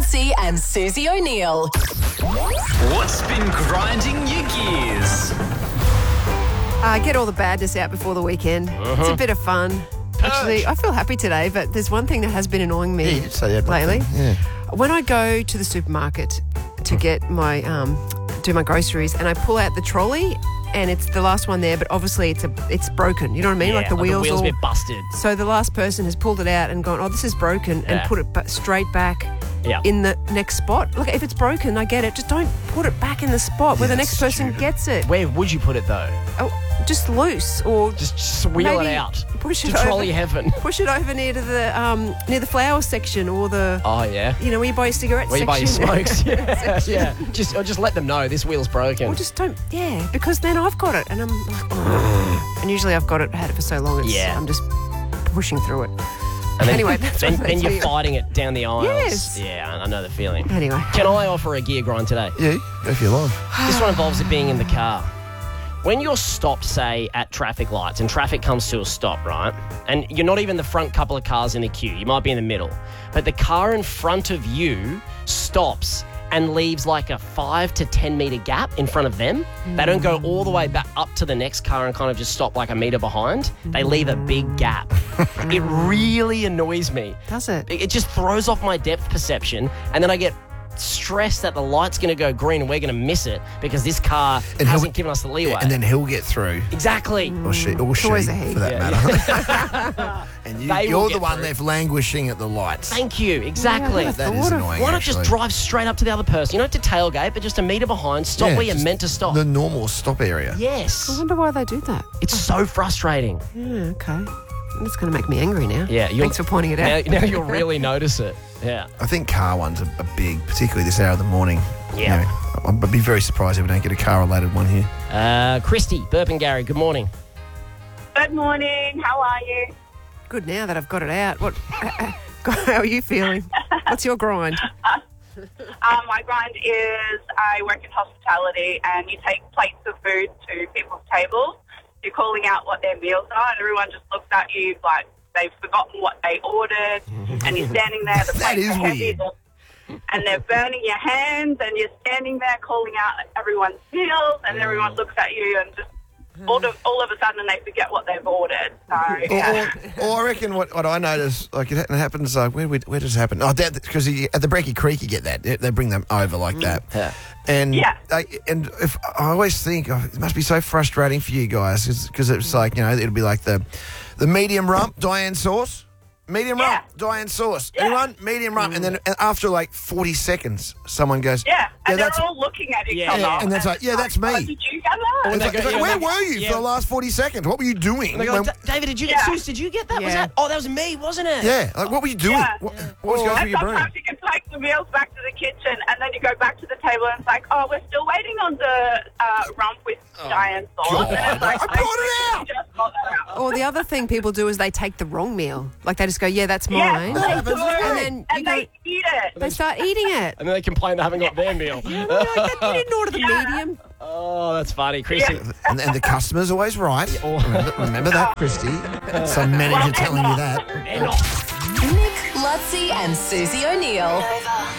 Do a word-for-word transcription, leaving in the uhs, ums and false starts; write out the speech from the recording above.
Lutzi and Susie O'Neill. What's been grinding your gears? Uh, get all the badness out before the weekend. Uh-huh. It's a bit of fun. Actually, I feel happy today, but there's one thing that has been annoying me Yeah, you did say that one lately. thing, yeah. When I go to the supermarket to get my um, do my groceries, and I pull out the trolley, and it's the last one there, but obviously it's a it's broken. You know what I mean? Yeah, like the like wheels the wheels all a bit busted. So the last person has pulled it out and gone, oh, this is broken, and Yeah. put it ba- straight back Yeah. in the next spot. Look, if it's broken, I get it. Just don't put it back in the spot where the that's next person stupid. gets it. Where would you put it though? Oh, just loose or Just, just wheel maybe it out. Push to it trolley over, heaven. Push it over near to the um, near the flower section or the Oh yeah. you know where you buy your cigarettes. Where you buy your section. smokes. yeah, yeah. Just or just let them know this wheel's broken. Or just don't, yeah, because then I've got it and I'm like, oh. And usually I've got it, had it for so long, it's, Yeah. I'm just pushing through it. And then, Anyway, that's then, what then makes you're me- fighting it down the aisles. Yes. Yeah, I I know the feeling. Anyway. Can I offer a gear grind today? Yeah, go for your line. This one involves it being in the car. When you're stopped, say, at traffic lights and traffic comes to a stop, right? And you're not even the front couple of cars in the queue. You might be in the middle. But the car in front of you stops and leaves like a five to ten metre gap in front of them. They don't go all the way back up to the next car and kind of just stop like a metre behind. They leave a big gap. It really annoys me. Does it? It it just throws off my depth perception, and then I get stressed that the light's going to go green and we're going to miss it because this car And hasn't he'll- given us the leeway. And then he'll get through. exactly. Or she, or she always a for he. that Yeah, matter. and you, They will you're get the one through. left languishing at the lights. Thank you. Exactly. Yeah, That I is would've- annoying, Why not just actually. drive straight up to the other person? You don't have to tailgate, but just a metre behind. Stop Yeah, where you're just meant to stop. The normal stop area. yes. I wonder why they do that. It's so frustrating. Yeah, okay. It's going to make me angry now. Yeah. you'll- Thanks for pointing it out. Now, now you'll really notice it. Yeah. I think car ones are, are big, particularly this hour of the morning. Yeah. You know, I'd be very surprised if we don't get a car-related one here. Uh, Christy, Burpengary, good morning. Good morning. How are you? Good now that I've got it out. What? How are you feeling? What's your grind? Um, my grind is I work in hospitality, and you take plates of food to people's tables. You're calling out what their meals are, and everyone just looks at you like they've forgotten what they ordered, and you're standing there. The That plates is are heavy, weird. and they're burning your hands, and you're standing there calling out everyone's meals, and everyone looks at you and just all of, all of a sudden they forget what they've ordered. So Or, yeah. or, or I reckon what, what I notice, like it, ha- it happens, like where, where, where does it happen? Oh, because at the Brecky Creek you get that. They, they bring them over like that. Yeah. And Yeah. they, and if I always think oh, it must be so frustrating for you guys because it's like, you know, it'll be like the the medium rump, Diane sauce. Medium Yeah. rump, Diane sauce. Yeah. Anyone? Medium rump. And then after like forty seconds, someone goes, Yeah, and they're that's, all looking at each Yeah, other. yeah, and that's like, yeah, that's me. Oh, did you get that? When It's they like, go- it's like, yeah, where they go- were you yeah. for the last forty seconds? What were you doing? And they go, When- "Da- David, did you Yeah. get Suze, did you get that? Was Yeah. that? Oh, that was me, wasn't it? yeah, like what were you doing? Yeah. What, what was going through And your brain? sometimes you can take the meals back to the kitchen, and then you go back to the table, and it's like, oh, we're still waiting on the uh, rump with Diane sauce. God, And it's like, I brought it out. you just got that out. Or the other thing people do is they take the wrong meal. Like they just go, yeah, that's Yeah, mine. they happens do. as well. And then you And go, they eat it. they start eating it. And then they complain they haven't got their meal. You're like, you didn't order the Yeah. medium. Oh, that's funny. Christy. Yeah. And, and the customer's always right. Remember, remember that, Christy? Some manager telling you that. They're not. Nick, Lutzi and Susie O'Neill.